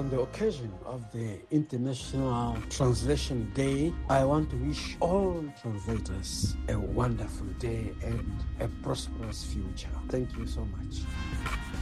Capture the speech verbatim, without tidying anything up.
On the occasion of the International Translation Day, I want to wish all translators a wonderful day and a prosperous future. Thank you so much.